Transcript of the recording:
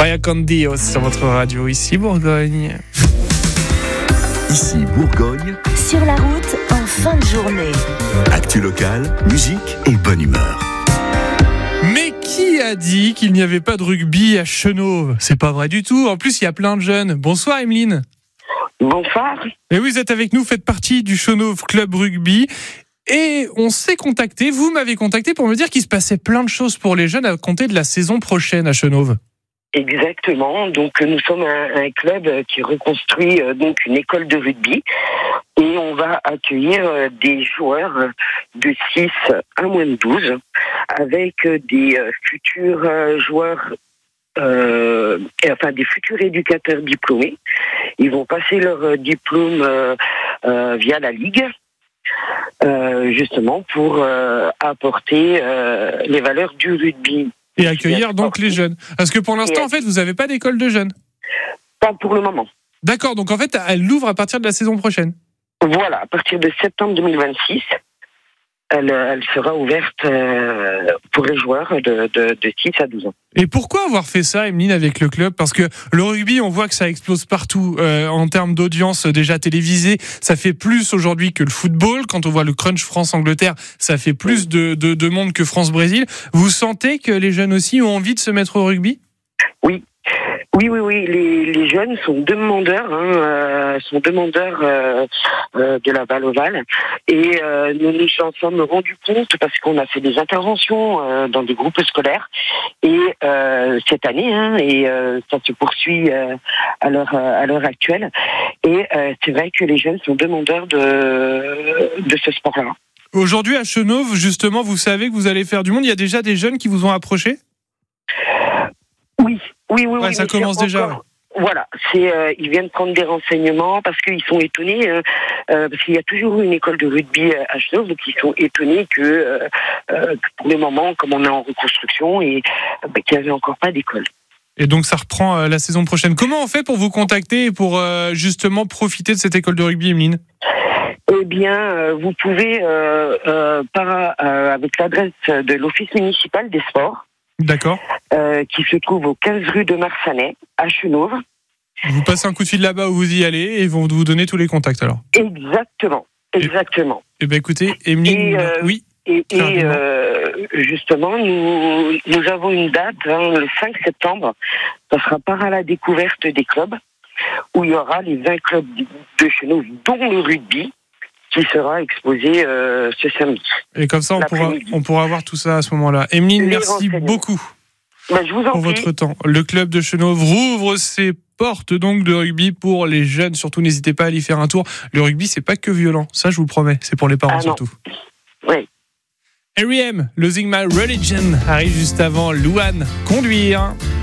Vaya con Dios sur votre radio, ici Bourgogne. Ici Bourgogne, sur la route en fin de journée. actu locale, musique et bonne humeur. Mais qui a dit qu'il n'y avait pas de rugby à Chenôve ? C'est pas vrai du tout. En plus, il y a plein de jeunes. Bonsoir Emeline. Bonsoir. Et vous êtes avec nous, faites partie du Chenôve Club Rugby. Et on s'est contacté, vous m'avez contacté pour me dire qu'il se passait plein de choses pour les jeunes à compter de la saison prochaine à Chenôve. Exactement. Donc nous sommes un club qui reconstruit donc une école de rugby et on va accueillir des joueurs de 6 à moins de 12 avec des futurs joueurs des futurs éducateurs diplômés. Ils vont passer leur diplôme via la Ligue. Justement pour apporter les valeurs du rugby. Et accueillir donc les jeunes. Parce que pour l'instant, en fait, vous n'avez pas d'école de jeunes. Pas pour le moment. D'accord, donc en fait, elle l'ouvre à partir de la saison prochaine. Voilà, à partir de septembre 2026, elle sera ouverte pour les joueurs de 6 à 12 ans. Et pourquoi avoir fait ça, Emeline, avec le club ? Parce que le rugby, on voit que ça explose partout en termes d'audience déjà télévisée. Ça fait plus aujourd'hui que le football. Quand on voit le Crunch France-Angleterre, ça fait plus de monde que France-Brésil. Vous sentez que les jeunes aussi ont envie de se mettre au rugby ? Oui. Oui. Les jeunes sont demandeurs, de la balle ovale. Et nous nous en sommes rendus compte parce qu'on a fait des interventions dans des groupes scolaires. Et cette année, ça se poursuit à l'heure actuelle. Et c'est vrai que les jeunes sont demandeurs de ce sport-là. Aujourd'hui, à Chenôve, justement, vous savez que vous allez faire du monde. Il y a déjà des jeunes qui vous ont approché ? Oui. Ouais, ça commence déjà. Voilà, ils viennent prendre des renseignements parce qu'ils sont étonnés, parce qu'il y a toujours une école de rugby à Chenôve, donc ils sont étonnés que pour le moment, comme on est en reconstruction, et qu'il n'y avait encore pas d'école. Et donc ça reprend la saison prochaine. Comment on fait pour vous contacter et pour justement profiter de cette école de rugby, Emeline ? Eh bien, vous pouvez, avec l'adresse de l'Office municipal des sports, d'accord. Qui se trouve au 15 rue de Marsanais, à Chenôve. Vous passez un coup de fil là-bas où vous y allez et ils vont vous donner tous les contacts alors. Exactement. Et ben écoutez, Emeline, oui. Et justement, nous avons une date, le 5 septembre, ça sera par à la découverte des clubs, où il y aura les 20 clubs de Chenôve, dont le rugby, qui sera exposé ce samedi. Et comme ça, on pourra voir tout ça à ce moment-là. Emeline, merci beaucoup je vous en pour prie. votre temps. Le club de Chenôve rouvre ses portes donc de rugby pour les jeunes. Surtout, n'hésitez pas à y faire un tour. Le rugby, c'est pas que violent. Ça, je vous le promets. C'est pour les parents surtout. Oui. R.E.M., Losing My Religion arrive juste avant Louane. Conduire.